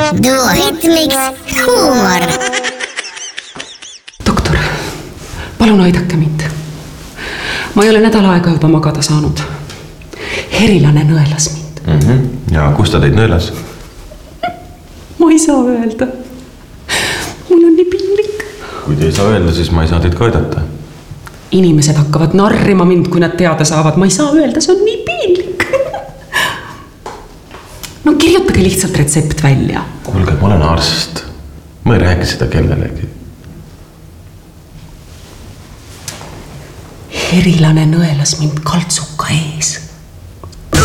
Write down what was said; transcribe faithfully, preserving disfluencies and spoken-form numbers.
Duoritmiks huumor. Doktor, palun aidake mind. Ma ei ole nädal aega juba magada saanud. Herilane nõelas mind. Mm-hmm. Ja kus ta teid nõelas? Ma ei saa öelda. Mul on nii piinlik. Kui te ei saa öelda, siis ma ei saa teid ka aidata. Inimesed hakkavad narrima mind, kui nad teada saavad. Ma ei saa öelda, see on nii piinlik. No kirjutage lihtsalt retsept välja. Kuulge, ma olen arst. Ma ei räägi seda kellelegi. Herilane nõelas mind kaltsuka ees.